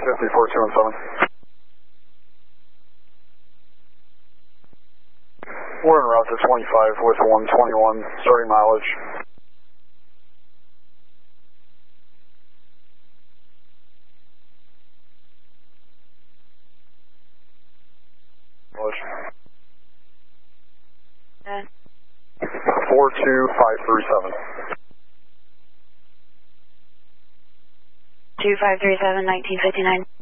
250-4217. We're en route to 25 with 121, starting mileage. Mileage. 42537. 2537, 1959.